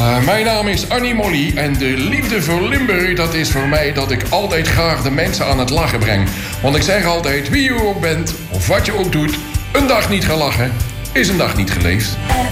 Mijn naam is Annie Molly en de liefde voor Limburg, dat is voor mij dat ik altijd graag de mensen aan het lachen breng. Want ik zeg altijd, wie je ook bent, of wat je ook doet, een dag niet gelachen is een dag niet geleefd.